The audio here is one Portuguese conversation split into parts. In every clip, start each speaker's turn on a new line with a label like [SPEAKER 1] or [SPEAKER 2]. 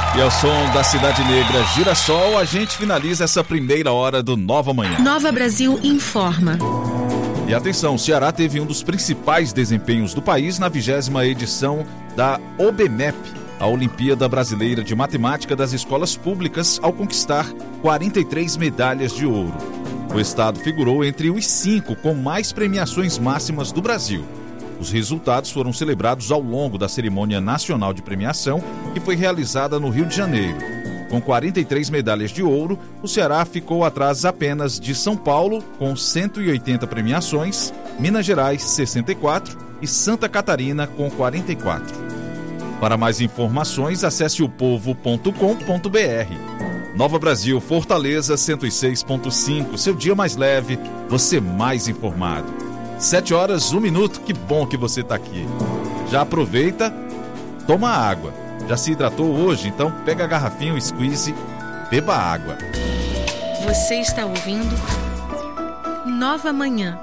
[SPEAKER 1] E ao som da Cidade Negra Girassol, a gente finaliza essa primeira hora do Nova Manhã.
[SPEAKER 2] Nova Brasil informa.
[SPEAKER 1] E atenção, o Ceará teve um dos principais desempenhos do país na 20ª edição da OBMEP, a Olimpíada Brasileira de Matemática das Escolas Públicas, ao conquistar 43 medalhas de ouro. O estado figurou entre os 5 com mais premiações máximas do Brasil. Os resultados foram celebrados ao longo da cerimônia nacional de premiação, que foi realizada no Rio de Janeiro. Com 43 medalhas de ouro, o Ceará ficou atrás apenas de São Paulo, com 180 premiações, Minas Gerais, 64 e Santa Catarina, com 44. Para mais informações, acesse opovo.com.br. Nova Brasil, Fortaleza 106.5, seu dia mais leve, você mais informado. 7h01, que bom que você está aqui. Já aproveita, toma água. Já se hidratou hoje? Então pega a garrafinha, o squeeze, beba água.
[SPEAKER 2] Você está ouvindo Nova Manhã.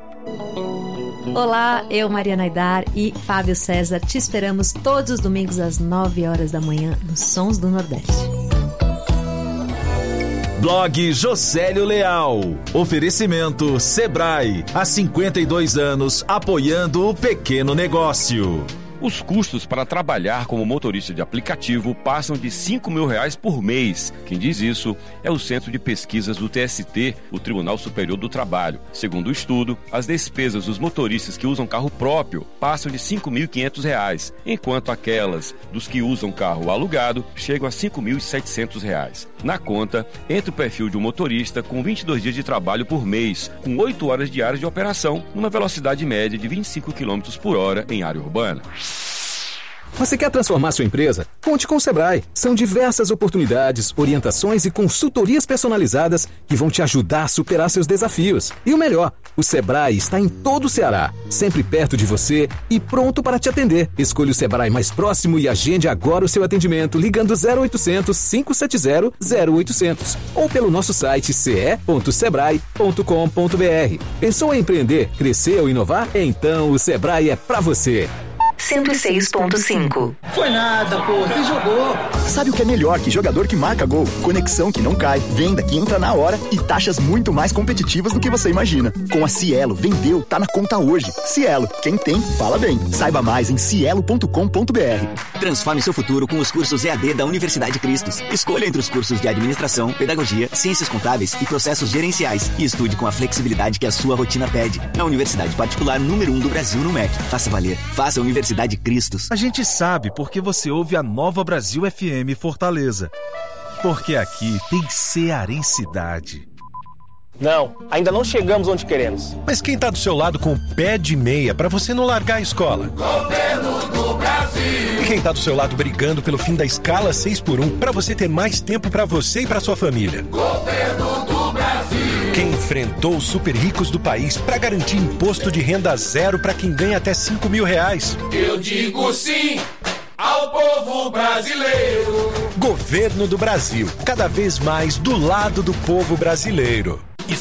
[SPEAKER 3] Olá, eu, Mariana Aidar e Fábio César, te esperamos todos os domingos às 9h da manhã nos Sons do Nordeste.
[SPEAKER 1] Blog Josélio Leal. Oferecimento Sebrae. Há 52 anos apoiando o pequeno negócio.
[SPEAKER 4] Os custos para trabalhar como motorista de aplicativo passam de R$5 mil por mês. Quem diz isso é o Centro de Pesquisas do TST, o Tribunal Superior do Trabalho. Segundo o estudo, as despesas dos motoristas que usam carro próprio passam de R$ 5.500, enquanto aquelas dos que usam carro alugado chegam a R$ 5.700. Na conta, entra o perfil de um motorista com 22 dias de trabalho por mês, com 8 horas diárias de operação, numa velocidade média de 25 km por hora em área urbana.
[SPEAKER 5] Você quer transformar sua empresa? Conte com o Sebrae. São diversas oportunidades, orientações e consultorias personalizadas que vão te ajudar a superar seus desafios. E o melhor, o Sebrae está em todo o Ceará, sempre perto de você e pronto para te atender. Escolha o Sebrae mais próximo e agende agora o seu atendimento ligando 0800 570 0800 ou pelo nosso site ce.sebrae.com.br. Pensou em empreender, crescer ou inovar? Então o Sebrae é para você.
[SPEAKER 6] 106.5.
[SPEAKER 7] Foi nada, pô, você jogou.
[SPEAKER 8] Sabe o que é melhor que jogador que marca gol? Conexão que não cai, venda que entra na hora e taxas muito mais competitivas do que você imagina. Com a Cielo, vendeu, tá na conta hoje. Cielo, quem tem, fala bem. Saiba mais em cielo.com.br.
[SPEAKER 9] Transforme seu futuro com os cursos EAD da Universidade Cristos. Escolha entre os cursos de Administração, Pedagogia, Ciências Contábeis e Processos Gerenciais e estude com a flexibilidade que a sua rotina pede. Na Universidade Particular número 1 do Brasil no MEC. Faça valer. Faça a Universidade Cristos.
[SPEAKER 10] A gente sabe porque você ouve a Nova Brasil FM Fortaleza. Porque aqui tem cearensidade.
[SPEAKER 11] Não, ainda não chegamos onde queremos.
[SPEAKER 10] Mas quem tá do seu lado com o pé de meia pra você não largar a escola?
[SPEAKER 12] Governo do Brasil.
[SPEAKER 10] E quem tá do seu lado brigando pelo fim da escala 6x1 pra você ter mais tempo pra você e pra sua família?
[SPEAKER 12] Governo do Brasil.
[SPEAKER 10] Quem enfrentou os super ricos do país pra garantir imposto de renda zero pra quem ganha até R$5 mil?
[SPEAKER 12] Eu digo sim ao povo brasileiro.
[SPEAKER 10] Governo do Brasil, cada vez mais do lado do povo brasileiro.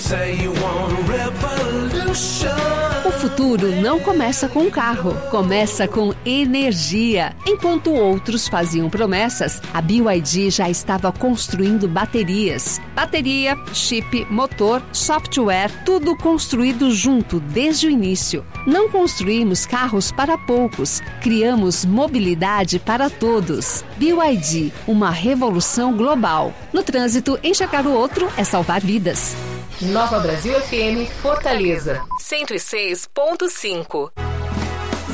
[SPEAKER 13] O futuro não começa com um carro, começa com energia. Enquanto outros faziam promessas, a BYD já estava construindo baterias. Bateria, chip, motor, software, tudo construído junto desde o início. Não construímos carros para poucos, criamos mobilidade para todos. BYD, uma revolução global. No trânsito, enxergar o outro é salvar vidas.
[SPEAKER 6] Nova Brasil FM Fortaleza 106.5.